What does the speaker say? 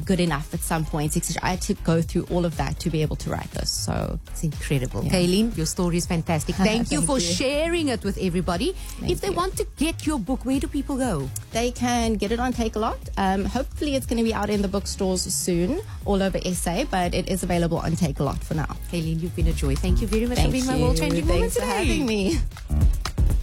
good enough at some points, etc. I had to go through all of that to be able to write this. So it's incredible. Kayleen, your story is fantastic. Thank you for sharing it with everybody. If they want to get your book, where do people go? They can get it on Takealot. Hopefully it's going to be out in the bookstores soon, all over SA, but it is available on Takealot for now. Kayleen, you've been a joy. Thank you very much for being my world-changing woman today. Thanks for having me.